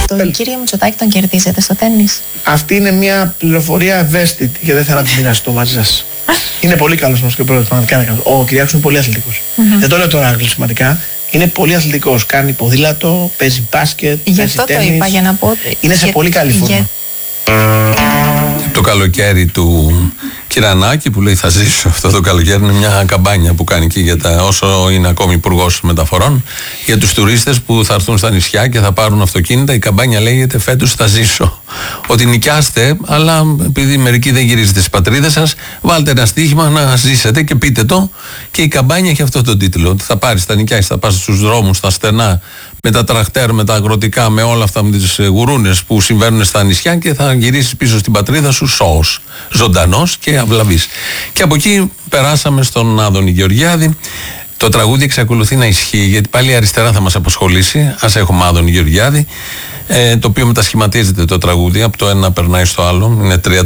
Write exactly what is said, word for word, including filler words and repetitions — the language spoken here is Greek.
Τον κύριο Μητσοτάκη τον κερδίζετε στο τέννις? Αυτή είναι μια πληροφορία ευαίσθητη και δεν θέλω να τη μοιραστώ μαζί σας. Είναι πολύ καλός όμως και πρώτος. Ο Κυριάκος είναι πολύ αθλητικός. Mm-hmm. Δεν το λέω τώρα αγγλισματικά. Είναι πολύ αθλητικός. Κάνει ποδήλατο, παίζει μπάσκετ. Γι' αυτό το είπα, για να πω. Είναι σε για... πολύ καλή φόρμα. Για... Το καλοκαίρι του Κυρανάκη που λέει θα ζήσω αυτό το καλοκαίρι είναι μια καμπάνια που κάνει και για τα, όσο είναι ακόμη υπουργός μεταφορών, για τους τουρίστες που θα έρθουν στα νησιά και θα πάρουν αυτοκίνητα. Η καμπάνια λέγεται φέτος θα ζήσω. Ότι νοικιάστε, αλλά επειδή μερικοί δεν γυρίζετε στις πατρίδες σας, βάλτε ένα στοίχημα να ζήσετε και πείτε το. Και η καμπάνια έχει αυτό τον τίτλο. Ότι θα πάρεις, θα νοικιάσεις, θα πας στους δρόμους, στα στενά, με τα τραχτέρ, με τα αγροτικά, με όλα αυτά, με τις γουρούνες που συμβαίνουν στα νησιά και θα γυρίσεις πίσω στην πατρίδα σου σώος, ζωντανός και αυλαβής. Και από εκεί περάσαμε στον Άδωνη Γεωργιάδη. Το τραγούδι εξακολουθεί να ισχύει, γιατί πάλι η αριστερά θα μας απασχολήσει. Ας έχουμε Άδωνη Γεωργιάδη, ε, το οποίο μετασχηματίζεται το τραγούδι, από το ένα περνάει στο άλλο. Είναι τρία